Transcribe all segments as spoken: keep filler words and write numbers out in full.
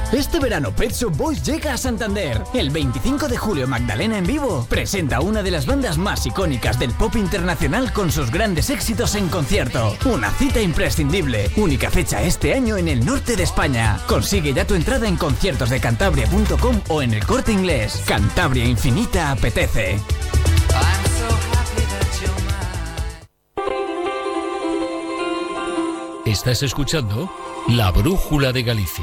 Este verano Pet Shop Boys llega a Santander. El veinticinco de julio Magdalena en vivo presenta una de las bandas más icónicas del pop internacional con sus grandes éxitos en concierto. Una cita imprescindible. Única fecha este año en el norte de España. Consigue ya tu entrada en conciertos de cantabria punto com o en el Corte Inglés. Cantabria Infinita apetece. Estás escuchando La Brújula de Galicia.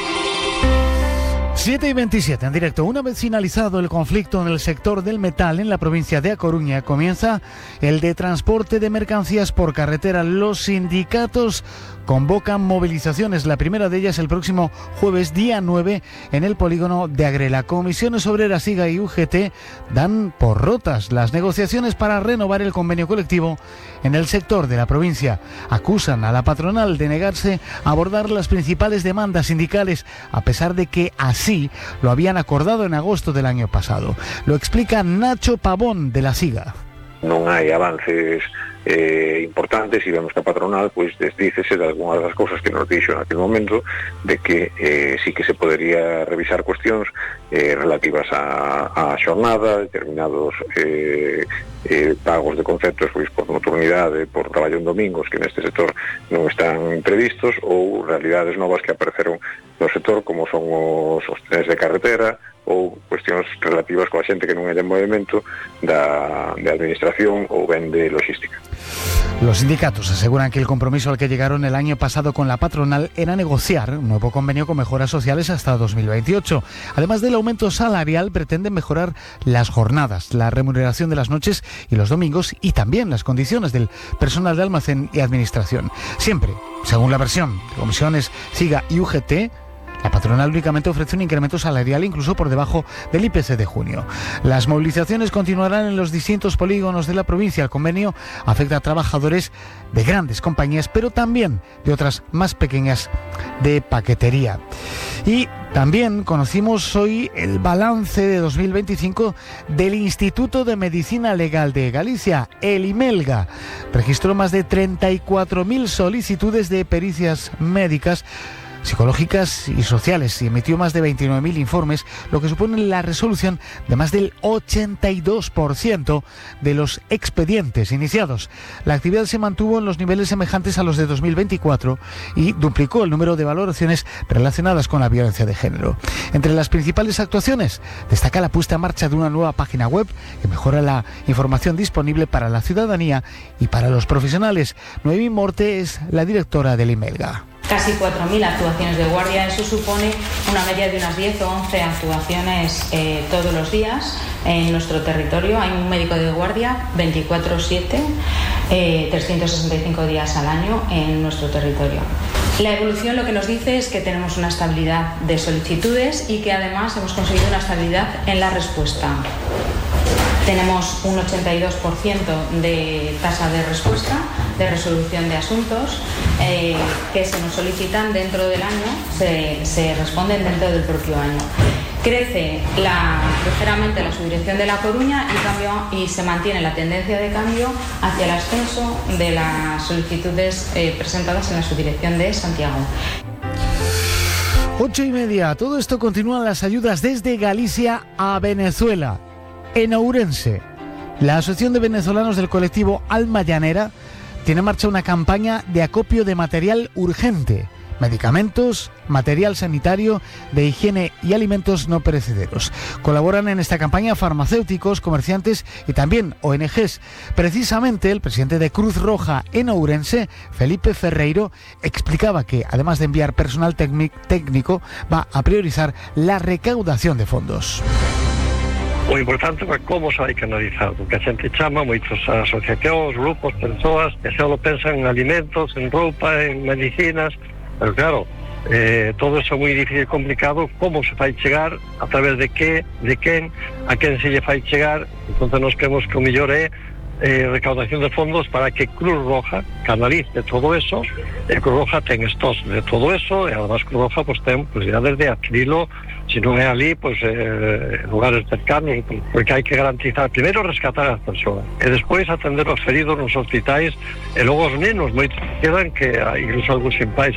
siete y veintisiete en directo. Una vez finalizado el conflicto en el sector del metal en la provincia de A Coruña, comienza el de transporte de mercancías por carretera. Los sindicatos convocan movilizaciones. La primera de ellas el próximo jueves, día nueve, en el polígono de Agrela. Comisiones Obreras, SIGA y U G T dan por rotas las negociaciones para renovar el convenio colectivo en el sector de la provincia. Acusan a la patronal de negarse a abordar las principales demandas sindicales, a pesar de que así lo habían acordado en agosto del año pasado. Lo explica Nacho Pavón, de la SIGA. Non hai avances eh, importantes e vemos que a patronal pois desdícese de algunhas das cousas que nos dixo en aquel momento, de que eh, sí que se podería revisar cuestións eh, relativas a, a xornada, determinados eh, eh, pagos de conceptos pois por nocturnidade, por traballo en domingos que neste sector non están previstos, ou realidades novas que apareceron no sector como son os, os trenes de carretera ou cuestións relativas coa xente que non é de movimento da, de administración ou ben de logística. Los sindicatos aseguran que el compromiso al que llegaron el año pasado con la patronal era negociar un nuevo convenio con mejoras sociales hasta dos mil veintiocho. Además del aumento salarial, pretenden mejorar las jornadas, la remuneración de las noches y los domingos y también las condiciones del personal de almacén y administración. Siempre, según la versión de comisiones SIGA y U G T, la patronal únicamente ofrece un incremento salarial incluso por debajo del I P C de junio. Las movilizaciones continuarán en los distintos polígonos de la provincia. El convenio afecta a trabajadores de grandes compañías, pero también de otras más pequeñas de paquetería. Y también conocimos hoy el balance de dos mil veinticinco del Instituto de Medicina Legal de Galicia, el IMELGA. Registró más de treinta y cuatro mil solicitudes de pericias médicas, psicológicas y sociales y emitió más de veintinueve mil informes, lo que supone la resolución de más del ochenta y dos por ciento de los expedientes iniciados. La actividad se mantuvo en los niveles semejantes a los de dos mil veinticuatro y duplicó el número de valoraciones relacionadas con la violencia de género. Entre las principales actuaciones destaca la puesta en marcha de una nueva página web que mejora la información disponible para la ciudadanía y para los profesionales. Noemí Morte es la directora del IMELGA. Casi cuatro mil actuaciones de guardia, eso supone una media de unas diez o once actuaciones eh, todos los días en nuestro territorio. Hay un médico de guardia veinticuatro siete, eh, trescientos sesenta y cinco días al año en nuestro territorio. La evolución lo que nos dice es que tenemos una estabilidad de solicitudes y que además hemos conseguido una estabilidad en la respuesta. Tenemos un ochenta y dos por ciento de tasa de respuesta, de resolución de asuntos eh, que se nos solicitan dentro del año, se, se responden dentro del propio año. Crece la, ligeramente la subdirección de La Coruña y, cambio, y se mantiene la tendencia de cambio hacia el ascenso de las solicitudes eh, presentadas en la subdirección de Santiago. Ocho y media. Todo esto continúan las ayudas desde Galicia a Venezuela. En Ourense, la Asociación de Venezolanos del colectivo Alma Llanera tiene en marcha una campaña de acopio de material urgente, medicamentos, material sanitario, de higiene y alimentos no perecederos. Colaboran en esta campaña farmacéuticos, comerciantes y también O N Ges. Precisamente el presidente de Cruz Roja en Ourense, Felipe Ferreiro, explicaba que además de enviar personal técnico, va a priorizar la recaudación de fondos. O importante é como se vai canalizar, porque a xente chama moitos asociacións, grupos, persoas que só pensan en alimentos, en roupa, en medicinas, pero claro, eh, todo eso é moi difícil e complicado. Como se vai chegar, a través de que, de quen, a quen se lle vai chegar. Entón nos creemos que o mellor é eh, recaudación de fondos para que Cruz Roja canalice todo eso. E Cruz Roja ten estos de todo eso, e además Cruz Roja pues, ten posibilidades de adquirilo, se non é ali, pues, eh, lugares cercanos, porque hai que garantizar, primeiro rescatar as persoas, e despois atender os feridos nos hospitais, e logo os nenos, moitos quedan que incluso algúns sin pais.